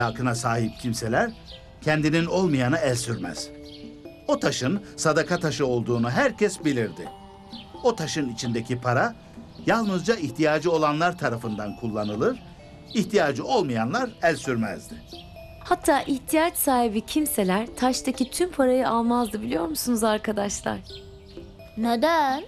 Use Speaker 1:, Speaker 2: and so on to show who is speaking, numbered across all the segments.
Speaker 1: ahlakına sahip kimseler kendinin olmayana el sürmez. O taşın sadaka taşı olduğunu herkes bilirdi. O taşın içindeki para yalnızca ihtiyacı olanlar tarafından kullanılır, ihtiyacı olmayanlar el sürmezdi.
Speaker 2: Hatta ihtiyaç sahibi kimseler taştaki tüm parayı almazdı, biliyor musunuz arkadaşlar?
Speaker 3: Neden?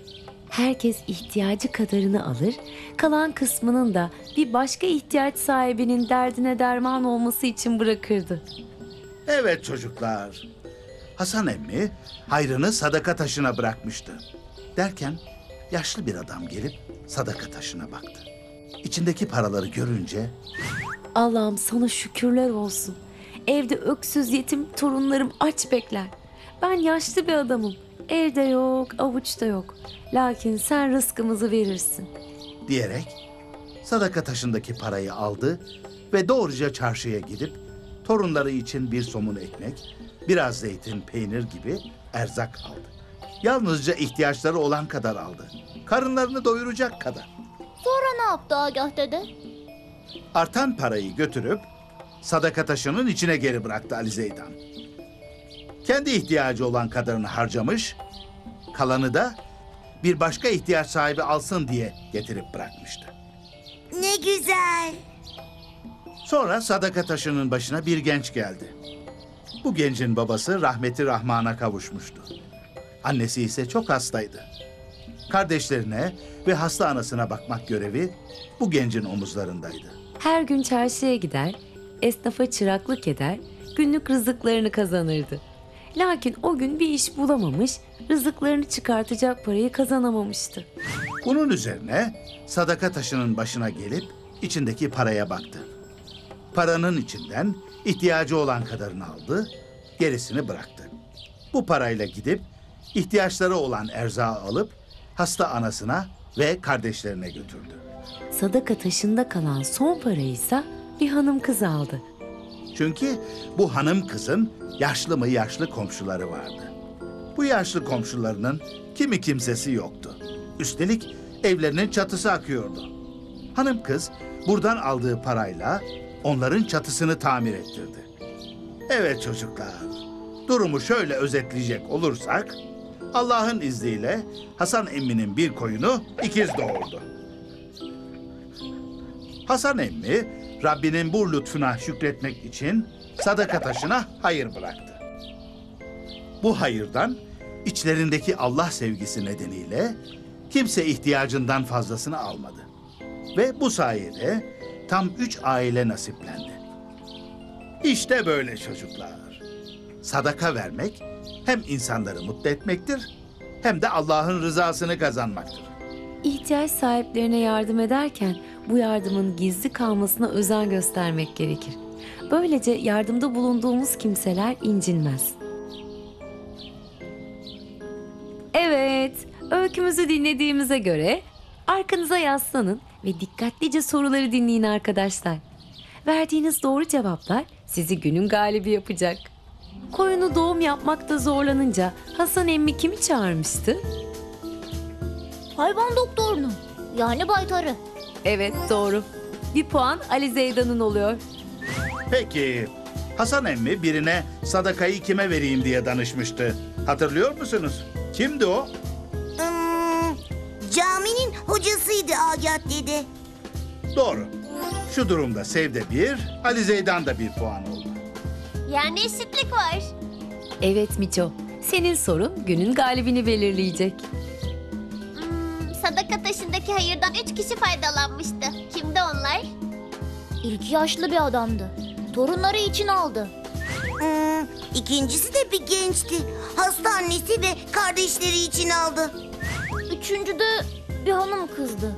Speaker 2: Herkes ihtiyacı kadarını alır, kalan kısmının da bir başka ihtiyaç sahibinin derdine derman olması için bırakırdı.
Speaker 1: Evet çocuklar, Hasan emmi hayrını sadaka taşına bırakmıştı. Derken yaşlı bir adam gelip sadaka taşına baktı. İçindeki paraları görünce
Speaker 2: Allah'ım sana şükürler olsun. Evde öksüz yetim torunlarım aç bekler. Ben yaşlı bir adamım. Elde yok, avuçta yok. Lakin sen rızkımızı verirsin.
Speaker 1: diyerek sadaka taşındaki parayı aldı ve doğruca çarşıya gidip torunları için bir somun ekmek, biraz zeytin, peynir gibi erzak aldı. Yalnızca ihtiyaçları olan kadar aldı. Karınlarını doyuracak kadar.
Speaker 3: Sonra ne yaptı Agah dede?
Speaker 1: Artan parayı götürüp sadaka taşının içine geri bıraktı Ali Zeydan. Kendi ihtiyacı olan kadarını harcamış, kalanı da bir başka ihtiyaç sahibi alsın diye getirip bırakmıştı.
Speaker 4: Ne güzel.
Speaker 1: Sonra sadaka taşının başına bir genç geldi. Bu gencin babası rahmeti Rahman'a kavuşmuştu. Annesi ise çok hastaydı. Kardeşlerine ve hasta anasına bakmak görevi bu gencin omuzlarındaydı.
Speaker 2: Her gün çarşıya gider, esnafa çıraklık eder, günlük rızıklarını kazanırdı. Lakin o gün bir iş bulamamış, rızıklarını çıkartacak parayı kazanamamıştı.
Speaker 1: Bunun üzerine sadaka taşının başına gelip içindeki paraya baktı. Paranın içinden ihtiyacı olan kadarını aldı, gerisini bıraktı. Bu parayla gidip ihtiyaçları olan erzağı alıp hasta anasına ve kardeşlerine götürdü.
Speaker 2: Sadaka taşında kalan son parayı ise bir hanım kız aldı.
Speaker 1: Çünkü bu hanım kızın yaşlı mı yaşlı komşuları vardı. Bu yaşlı komşularının kimi kimsesi yoktu. Üstelik evlerinin çatısı akıyordu. Hanım kız buradan aldığı parayla onların çatısını tamir ettirdi. Evet çocuklar, durumu şöyle özetleyecek olursak, Allah'ın izniyle Hasan emminin bir koyunu ikiz doğurdu. Hasan emmi, Rabbinin bu lütfuna şükretmek için sadaka taşına hayır bıraktı. Bu hayırdan içlerindeki Allah sevgisi nedeniyle kimse ihtiyacından fazlasını almadı. Ve bu sayede tam 3 aile nasiplendi. İşte böyle çocuklar. Sadaka vermek hem insanları mutlu etmektir hem de Allah'ın rızasını kazanmaktır.
Speaker 2: İhtiyaç sahiplerine yardım ederken bu yardımın gizli kalmasına özen göstermek gerekir. Böylece yardımda bulunduğumuz kimseler incinmez. Evet, öykümüzü dinlediğimize göre arkanıza yaslanın ve dikkatlice soruları dinleyin arkadaşlar. Verdiğiniz doğru cevaplar sizi günün galibi yapacak. Koyunu doğum yapmakta zorlanınca Hasan emmi kimi çağırmıştı?
Speaker 3: Hayvan doktorunu, yani baytarı.
Speaker 2: Evet, doğru. Bir puan Ali Zeydan'ın oluyor.
Speaker 1: Peki, Hasan emmi birine sadakayı kime vereyim diye danışmıştı. Hatırlıyor musunuz? Kimdi o?
Speaker 4: Caminin hocasıydı Agah dede.
Speaker 1: Doğru. Şu durumda Sevde bir, Ali Zeydan da bir puan oldu.
Speaker 3: Yani eşitlik var.
Speaker 2: Evet Miço, senin sorun günün galibini belirleyecek.
Speaker 3: Sadaka taşındaki hayırdan 3 kişi faydalanmıştı. Kimdi onlar? İlk yaşlı bir adamdı. Torunları için aldı.
Speaker 4: İkincisi de bir gençti. Hasta annesi ve kardeşleri için aldı.
Speaker 3: Üçüncü de bir hanım kızdı.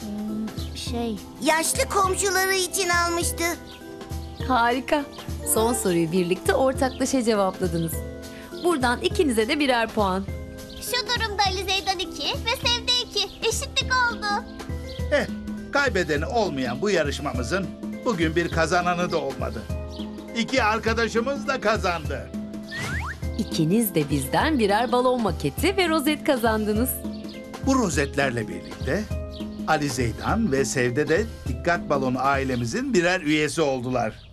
Speaker 4: Yaşlı komşuları için almıştı.
Speaker 2: Harika. Son soruyu birlikte ortaklaşa cevapladınız. Buradan ikinize de birer puan.
Speaker 3: Şu durumda Ali Zeydan 2 ve Sevde 2. Eşitlik oldu.
Speaker 1: Kaybedeni olmayan bu yarışmamızın bugün bir kazananı da olmadı. 2 arkadaşımız da kazandı.
Speaker 2: İkiniz de bizden birer balon maketi ve rozet kazandınız.
Speaker 1: Bu rozetlerle birlikte Ali Zeydan ve Sevde de Dikkat Balonu ailemizin birer üyesi oldular.